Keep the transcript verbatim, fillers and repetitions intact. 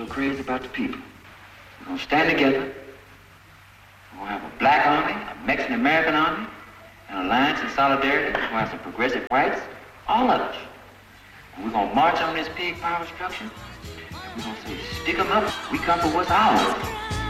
so crazy about the people. We're going to stand together. We're going to have a black army, a Mexican-American army, an alliance and solidarity. We're going to have some progressive rights, all of us. And we're going to march on this pig power structure. And we're going to say, stick 'em up. We come for what's ours.